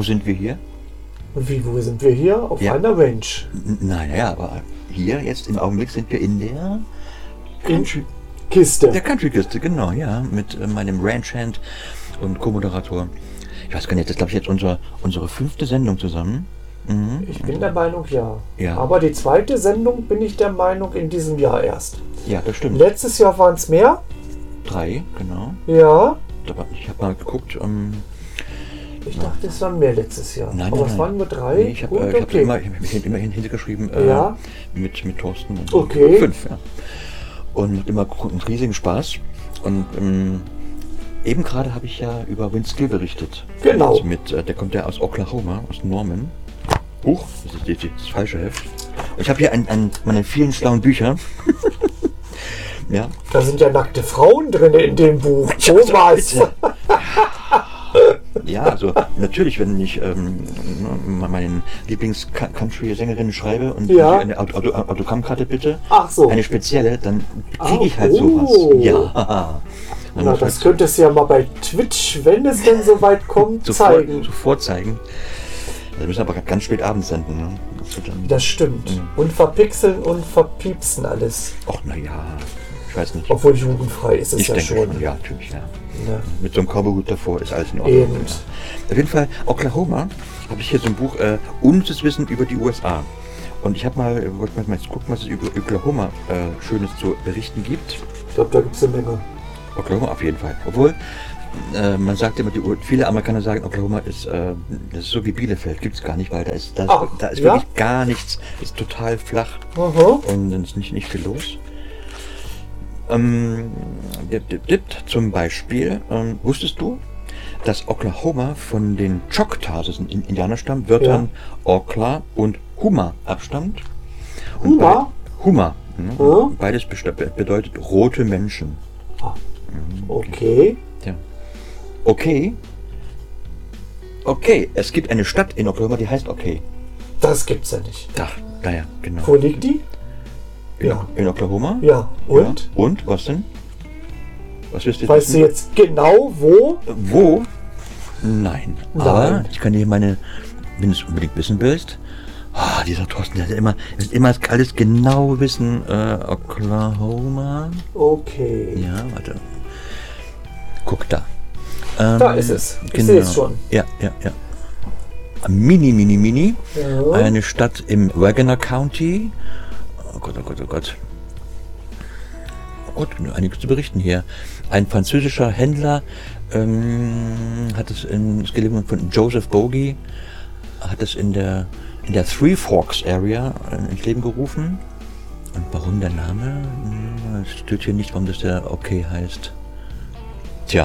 Wo sind wir hier? Wo sind wir hier? Auf einer Range. Nein, ja, aber hier jetzt im Augenblick sind wir in der Kiste. Der Country-Kiste, genau, ja. Mit meinem Ranchhand und Co-Moderator. Ich weiß gar nicht, das ist, glaube ich, jetzt unsere 5. Sendung zusammen. Mhm. Ich bin der Meinung, ja. Ja. Aber die 2. Sendung bin ich der Meinung in diesem Jahr erst. Ja, das stimmt. Letztes Jahr waren es mehr. 3, genau. Ja. Ich habe mal geguckt. Ich dachte, es waren mehr letztes Jahr. Nein, aber es waren nur 3. Nee, ich habe immerhin hintergeschrieben mit Thorsten. Okay. 5, ja. Und macht immer einen riesigen Spaß. Und eben gerade habe ich ja über Vince Gill berichtet. Genau. Also der kommt ja aus Oklahoma, aus Norman. Huch, das ist das falsche Heft. Und ich habe hier meine vielen schlauen Bücher. Ja. Da sind ja nackte Frauen drin in dem Buch. Thomas. Ja, also natürlich, wenn ich meinen Lieblings-Country-Sängerinnen schreibe und eine Autogrammkarte bitte, eine spezielle, dann kriege ich halt sowas. Ja. Na, das könntest du ja mal bei Twitch, wenn es denn soweit kommt, zeigen. Sofort zeigen. Wir müssen aber ganz spät abends senden. Ne? Das stimmt. Und verpixeln und verpiepsen alles. Ach, naja, ich weiß nicht. Obwohl jugendfrei ist es ich ja denke schon. Ja, natürlich, ja. Ja. Mit so einem Cowboyhut davor ist alles in Ordnung. Eben. Auf jeden Fall, Oklahoma, habe ich hier so ein Buch, Unnützes Wissen über die USA. Und ich wollte mal jetzt gucken, was es über Oklahoma Schönes zu berichten gibt. Ich glaube, da gibt es eine Menge. Oklahoma auf jeden Fall. Obwohl, man sagt immer, viele Amerikaner sagen, Oklahoma ist, das ist so wie Bielefeld, gibt es gar nicht, weil da ist wirklich gar nichts, ist total flach. Und dann ist nicht viel los. Zum Beispiel, wusstest du, dass Oklahoma von den Choctaws, das ist ein Indianerstamm, Wörtern Okla und Huma abstammt? Huma? Huma. Beides bedeutet rote Menschen. Okay. Ja. Okay. Okay, es gibt eine Stadt in Oklahoma, die heißt Okay. Das gibt's ja nicht. Naja, genau. Wo liegt die? In Oklahoma? Ja, und? Ja. Und, was denn? Was wirst du jetzt wissen? Du jetzt genau wo? Wo? Nein. Aber ich kann dir wenn du es unbedingt wissen willst, dieser Thorsten, der will immer alles genau wissen. Oklahoma. Okay. Ja, warte. Guck da. Da ist es. Ich sehe es schon. Ja. Mini. Ja. Eine Stadt im Wagoner County. Oh Gott. Oh Gott, einiges zu berichten hier. Ein französischer Händler hat es ist gelegen von Joseph Bogie, hat es in der Three Forks Area ins Leben gerufen. Und warum der Name? Es steht hier nicht, warum das der Okay heißt. Tja,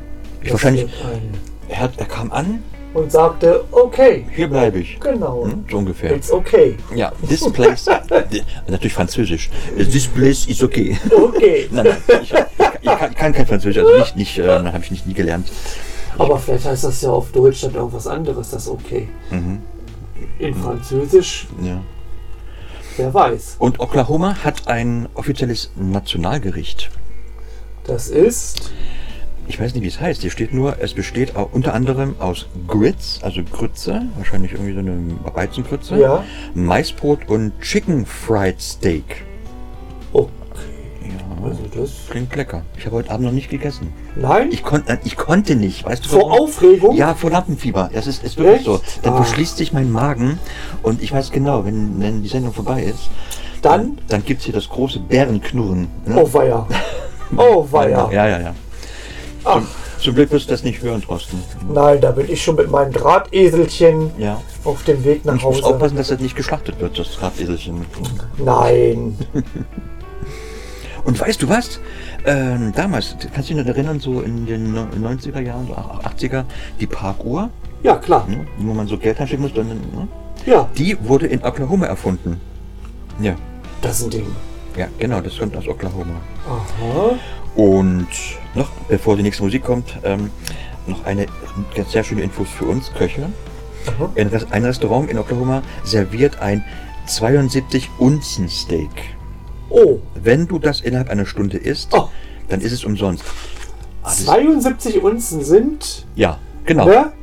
er kam an und sagte, okay. Hier bleibe ich. Genau. So ungefähr. It's okay. Ja, this place, natürlich Französisch. This place is okay. Okay. Nein, ich kann kein Französisch, also habe ich nie gelernt. Aber vielleicht heißt das ja auf Deutsch dann irgendwas anderes, das okay. In Französisch, wer weiß. Und Oklahoma hat ein offizielles Nationalgericht. Das ist? Ich weiß nicht, wie es heißt. Hier steht nur, es besteht auch unter anderem aus Grits, also Grütze, wahrscheinlich irgendwie so eine Weizengrütze, Maisbrot und Chicken Fried Steak. Okay. Ja, also das klingt lecker. Ich habe heute Abend noch nicht gegessen. Nein? Ich konnte nicht. Weißt du vor warum? Aufregung? Ja, vor Lampenfieber. Das ist wirklich so. Dann verschließt sich mein Magen und ich weiß genau, wenn die Sendung vorbei ist, dann gibt es hier das große Bärenknurren. Ne? Oh weia. Oh weia. Ja. Zum Glück wirst du das nicht hören, Thorsten. Nein, da bin ich schon mit meinem Drahteselchen auf dem Weg nach Hause. Ich muss aufpassen, dass das nicht geschlachtet wird, das Drahteselchen. Nein. Und weißt du was? Damals, kannst du dich noch erinnern, so in den 90er Jahren, so 80er, die Parkuhr? Ja, klar. Wo man so Geld reinschicken muss. Ja. Die wurde in Oklahoma erfunden. Ja. Das ist ein Ding. Ja, genau, das kommt aus Oklahoma. Aha. Und noch, bevor die nächste Musik kommt, noch eine ganz sehr schöne Info für uns Köche. Ein Restaurant in Oklahoma serviert ein 72 Unzen Steak. Oh. Wenn du das innerhalb einer Stunde isst, dann ist es umsonst. 72 Unzen sind? Ja, genau.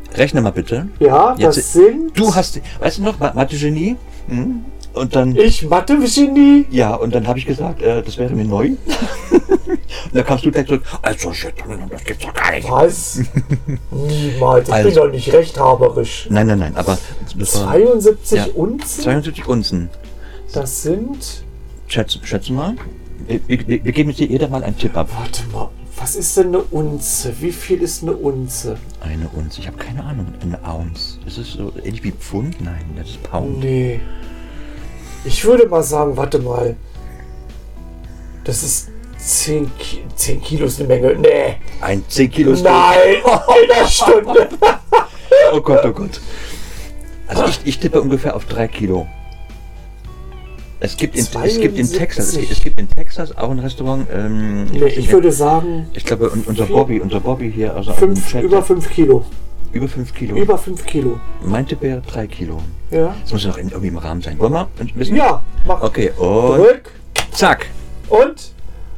Rechne mal bitte. Ja, Jetzt, das sind... Du hast, weißt du noch, Mathe-Genie? Hm? Und dann... Ich Mathe-Genie? Ja, und dann habe ich gesagt, das wäre mir neu. Und dann kamst du gleich zurück, also shit, das gibt's doch gar nicht. Was? Niemals, ich Also, bin doch nicht rechthaberisch. Nein, aber... Das war, 72 ja, Unzen? 72 Unzen. Das sind... Schätze mal. Wir geben jetzt jeder mal einen Tipp ab. Warte mal, was ist denn eine Unze? Wie viel ist eine Unze? Eine Unze, ich habe keine Ahnung. Eine Ounce. Ist es so ähnlich wie Pfund? Nein, das ist Pound. Nee. Ich würde mal sagen, warte mal. Das ist 10 Kilo ist eine Menge. Nee. Ein 10 Kilo Steak. Nein, in einer Stunde. Oh Gott, oh Gott. Also ich tippe ungefähr auf 3 Kilo. Es gibt in Texas, es gibt in Texas auch ein Restaurant. Ich würde sagen. Ich glaube, unser Bobby hier, also über 5 Kilo. Über 5 Kilo. Über 5 Kilo. Mein Tipp wäre 3 Kilo. Ja. Das muss noch irgendwie im Rahmen sein. Wollen wir wissen? Ja, mach. Okay, und Drück. Zack. Und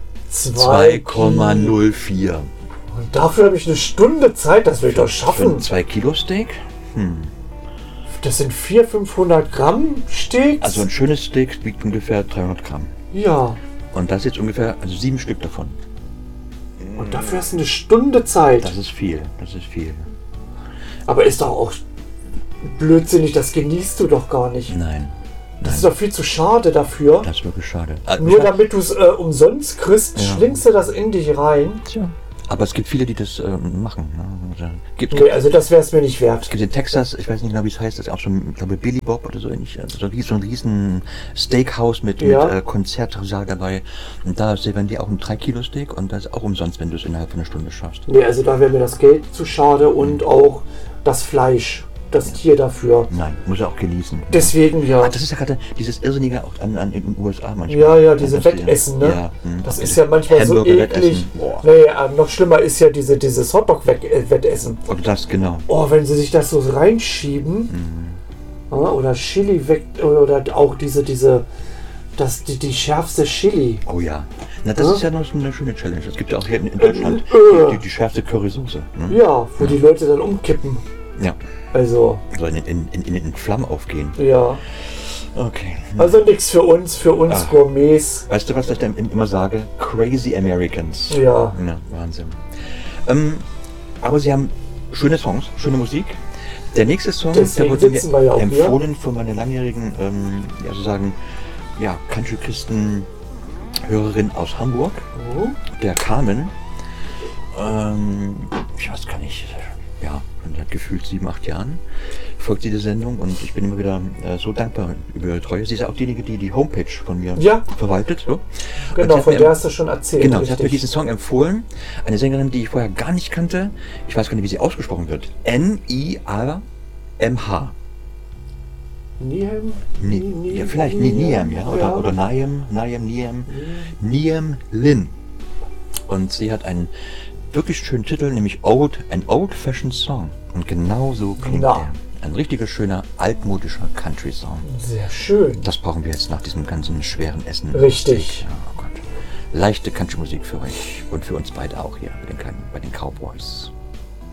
2,04. Und dafür habe ich eine Stunde Zeit, das will ich doch schaffen. 2 Kilo Steak? Das sind 400-500 Gramm Steaks. Also ein schönes Steak wiegt ungefähr 300 Gramm. Ja. Und das ist jetzt ungefähr, also 7 Stück davon. Und dafür hast du eine Stunde Zeit. Das ist viel, das ist viel. Aber ist doch auch blödsinnig, das genießt du doch gar nicht. Nein. Das ist doch viel zu schade dafür. Das ist wirklich schade. Nur damit du es umsonst kriegst, schlingst du das in dich rein. Tja. Aber es gibt viele, die das machen. Ne? Nee, also das wäre es mir nicht wert. Es gibt in Texas, ich weiß nicht genau, wie es heißt, das ist auch so ein, ich glaube, Billy Bob oder so ähnlich. Also so ein riesen Steakhouse mit Konzertsaal dabei. Und da servieren die auch ein 3 Kilo Steak und das ist auch umsonst, wenn du es innerhalb von einer Stunde schaffst. Nee, also da wäre mir das Geld zu schade und auch das Fleisch, das Tier dafür. Nein, muss er auch genießen. Deswegen ja. Das ist ja gerade dieses Irrsinnige auch in den USA manchmal. Ja, diese Wettessen, ne? Ja, das ist ja manchmal so eklig. Nee, noch schlimmer ist ja dieses Hotdog-Wettessen. Und das, genau. Oh, wenn sie sich das so reinschieben. Oder Chili weg, oder auch die schärfste Chili. Oh ja. Na, das ist ja noch so eine schöne Challenge. Es gibt ja auch hier in Deutschland die schärfste Currysoße. Ne? Ja, wo die Leute dann umkippen. Ja. Also in Flammen aufgehen. Ja. Okay. Also nichts für uns Gourmets. Weißt du, was ich dann immer sage? Crazy Americans. Ja. Wahnsinn. Aber sie haben schöne Songs, schöne Musik. Der nächste Song, der wurde mir empfohlen von meiner langjährigen, Country-Christen-Hörerin aus Hamburg, der Carmen. Ich weiß gar nicht, seit gefühlt 7, 8 Jahren folgt sie der Sendung und ich bin immer wieder so dankbar über ihre Treue. Sie ist auch diejenige, die die Homepage von mir verwaltet. So. Genau, von der hast du schon erzählt. Genau, sie hat mir diesen Song empfohlen. Eine Sängerin, die ich vorher gar nicht kannte. Ich weiß gar nicht, wie sie ausgesprochen wird. Niarmh. Niem? Ja, vielleicht Niem, ja. Oder Niem Lin. Und sie hat einen wirklich schönen Titel, nämlich An Old-Fashioned Song. Und genau so klingt der. Ein richtiger schöner, altmodischer Country-Song. Sehr schön. Das brauchen wir jetzt nach diesem ganzen schweren Essen. Richtig. Ja, oh Gott. Leichte Country-Musik für euch und für uns beide auch hier bei den Cowboys.